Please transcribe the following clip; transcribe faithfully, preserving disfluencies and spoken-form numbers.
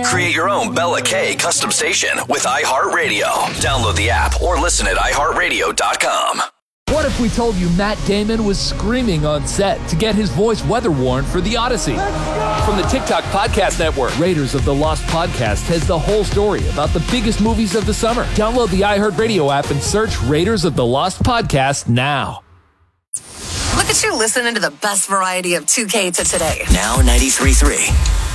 Create your own Bella K custom station with iHeartRadio. Download the app or listen at i heart radio dot com. What if we told you Matt Damon was screaming on set to get his voice weather-worn for The Odyssey? From the TikTok Podcast Network, Raiders of the Lost Podcast has the whole story about the biggest movies of the summer. Download the iHeartRadio app and search Raiders of the Lost Podcast now. Look at you listening to the best variety of two K to today. Now ninety-three point three.